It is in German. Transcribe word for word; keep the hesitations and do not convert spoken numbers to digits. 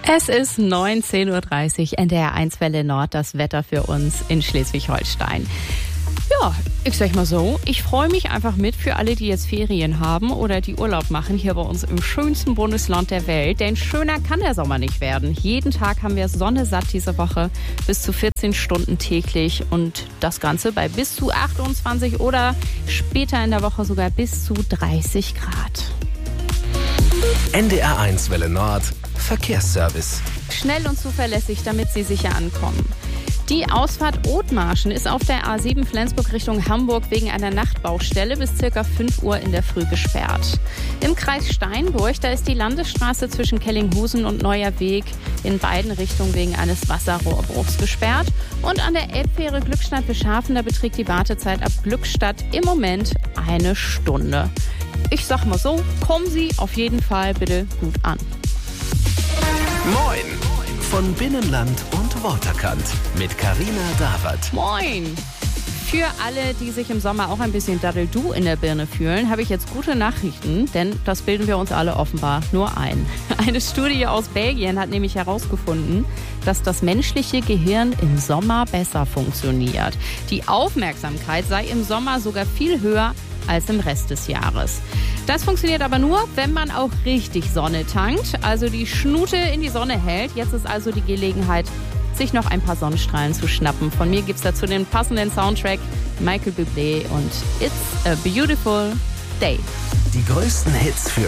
Es ist neunzehn Uhr dreißig, N D R eins Welle Nord, das Wetter für uns in Schleswig-Holstein. Ja, ich sag mal so, ich freue mich einfach mit für alle, die jetzt Ferien haben oder die Urlaub machen hier bei uns im schönsten Bundesland der Welt. Denn schöner kann der Sommer nicht werden. Jeden Tag haben wir Sonne satt diese Woche, bis zu vierzehn Stunden täglich und das Ganze bei bis zu achtundzwanzig oder später in der Woche sogar bis zu dreißig Grad. N D R eins Welle Nord Verkehrsservice. Schnell und zuverlässig, damit Sie sicher ankommen. Die Ausfahrt Othmarschen ist auf der A sieben Flensburg Richtung Hamburg wegen einer Nachtbaustelle bis ca. fünf Uhr in der Früh gesperrt. Im Kreis Steinburg, da ist die Landesstraße zwischen Kellinghusen und Neuer Weg in beiden Richtungen wegen eines Wasserrohrbruchs gesperrt. Und an der Elbfähre Glückstadt-Beschafen, da beträgt die Wartezeit ab Glückstadt im Moment eine Stunde. Ich sag mal so, kommen Sie auf jeden Fall bitte gut an. Moin von Binnenland und Waterkant mit Carina Dawert. Moin! Für alle, die sich im Sommer auch ein bisschen Daddel-Du in der Birne fühlen, habe ich jetzt gute Nachrichten, denn das bilden wir uns alle offenbar nur ein. Eine Studie aus Belgien hat nämlich herausgefunden, dass das menschliche Gehirn im Sommer besser funktioniert. Die Aufmerksamkeit sei im Sommer sogar viel höher als im Rest des Jahres. Das funktioniert aber nur, wenn man auch richtig Sonne tankt, also die Schnute in die Sonne hält. Jetzt ist also die Gelegenheit, sich noch ein paar Sonnenstrahlen zu schnappen. Von mir gibt's dazu den passenden Soundtrack, Michael Bublé und It's a Beautiful Day. Die größten Hits für